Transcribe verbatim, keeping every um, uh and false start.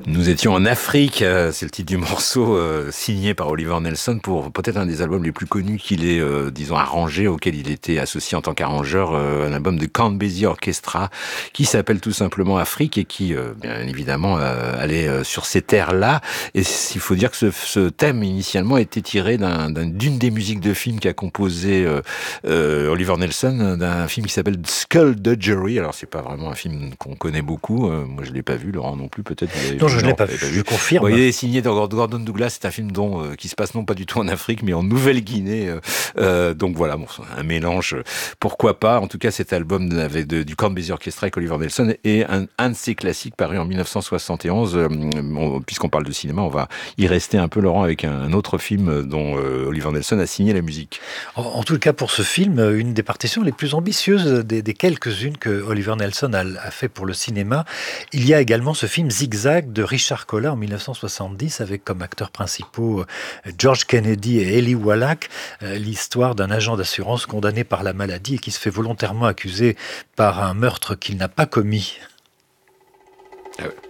Nous étions en Afrique, euh, c'est le titre du morceau euh, signé par Oliver Nelson pour peut-être un des albums les plus connus qu'il ait, euh, disons, arrangé, auquel il était associé en tant qu'arrangeur, euh, un album de Count Basie Orchestra qui s'appelle tout simplement Afrique et qui, euh, bien évidemment, euh, allait euh, sur ces terres-là. Et il faut dire que ce, ce thème, initialement, était tiré d'un, d'un, d'une des musiques de film qu'a composé euh, euh, Oliver Nelson, d'un film qui s'appelle Skullduggery. Alors, c'est pas vraiment un film qu'on connaît beaucoup. Euh, moi, je l'ai pas vu, Laurent non plus, peut-être. Vous l'avez Non, vu. je ne l'ai pas vu, je confirme. Bon, il est signé dans Gordon Douglas, c'est un film dont, euh, qui se passe non pas du tout en Afrique, mais en Nouvelle-Guinée. Euh, euh, donc voilà, bon, un mélange, euh, pourquoi pas. En tout cas, cet album avec de, du Count Basie Orchestra avec Oliver Nelson est un, un de ses classiques paru en mille neuf cent soixante et onze. Euh, on, puisqu'on parle de cinéma, on va y rester un peu, Laurent, avec un, un autre film dont euh, Oliver Nelson a signé la musique. En, en tout cas, pour ce film, une des partitions les plus ambitieuses des, des quelques-unes que Oliver Nelson a, a fait pour le cinéma. Il y a également ce film Zigzag de Richard Colla en mille neuf cent soixante-dix avec comme acteurs principaux George Kennedy et Eli Wallach, l'histoire d'un agent d'assurance condamné par la maladie et qui se fait volontairement accuser par un meurtre qu'il n'a pas commis. Ah ouais.